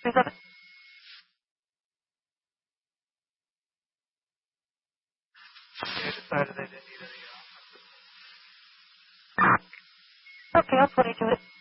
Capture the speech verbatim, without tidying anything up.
Is that they decided they didn't need any. Uh... Okay, I'll twenty-two it.